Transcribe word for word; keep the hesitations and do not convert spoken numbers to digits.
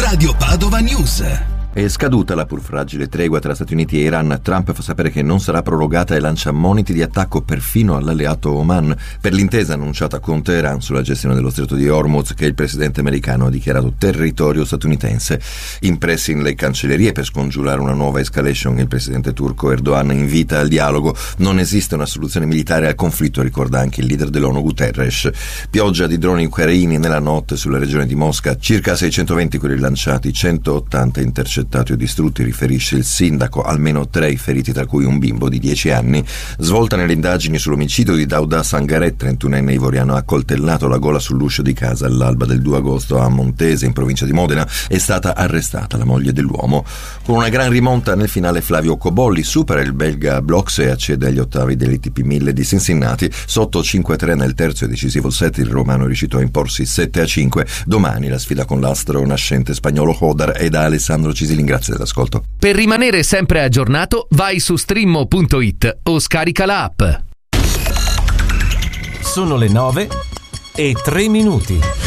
Radio Padova News. È scaduta la pur fragile tregua tra Stati Uniti e Iran. Trump fa sapere che non sarà prorogata e lancia moniti di attacco perfino all'alleato Oman per l'intesa annunciata con Teheran sulla gestione dello stretto di Hormuz, che il presidente americano ha dichiarato territorio statunitense. Impressi nelle cancellerie per scongiurare una nuova escalation, il presidente turco Erdogan invita al dialogo. Non esiste una soluzione militare al conflitto, ricorda anche il leader dell'ONU Guterres. Pioggia di droni ucraini nella notte sulla regione di Mosca, circa seicentoventi quelli lanciati, centottanta intercettati o distrutti, riferisce il sindaco. Almeno tre i feriti, tra cui un bimbo di dieci anni. Svolta nelle indagini sull'omicidio di Dauda Sangaret, trentunenne ivoriano accoltellato la gola sull'uscio di casa all'alba del due agosto a Montese, in provincia di Modena. È stata arrestata la moglie dell'uomo. Con una gran rimonta nel finale Flavio Cobolli supera il belga Blox e accede agli ottavi dell'I T P mille di Cincinnati. Sotto cinque a tre nel terzo e decisivo set, il romano è riuscito a imporsi sette a cinque. Domani la sfida con l'astro nascente spagnolo Hodar e da Alessandro Cisilin. Grazie dell'ascolto. Per rimanere sempre aggiornato, vai su streamo punto it o scarica la app. Sono le nove e tre minuti.